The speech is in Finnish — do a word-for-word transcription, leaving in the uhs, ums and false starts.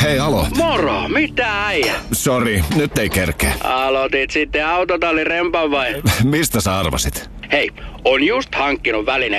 Hei, alo. Moro, mitä äijä? Sori, nyt ei kerkeä. Aloitit sitten autotallin rempan vai? Mistä sä arvasit? Hei, on just hankkinut välineet